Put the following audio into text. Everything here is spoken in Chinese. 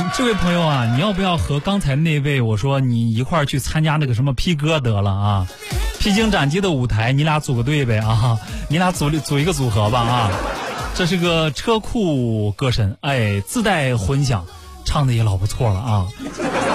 这位朋友啊，你要不要和刚才那位我说你一块儿去参加那个什么 P 歌得了啊？披荆斩棘的舞台，你俩组个队呗啊！你俩组一个组合吧啊！这是个车库歌神，哎，自带混响，唱的也老不错了啊！